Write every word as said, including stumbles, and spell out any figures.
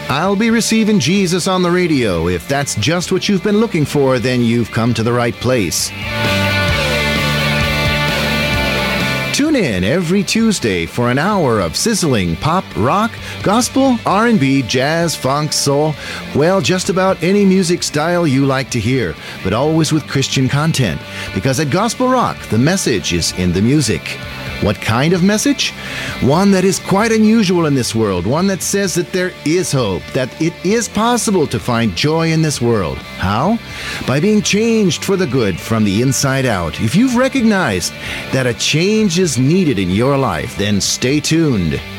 I'll be receiving Jesus on the radio. If that's just what you've been looking for, then you've come to the right place. Tune in every Tuesday for an hour of sizzling pop, rock, gospel, R and B, jazz, funk, soul, well, just about any music style you like to hear, but always with Christian content. Because at Gospel Rock, the message is in the music. What kind of message? One that is quite unusual in this world. One that says that there is hope, that it is possible to find joy in this world. How? By being changed for the good from the inside out. If you've recognized that a change is needed in your life, then stay tuned.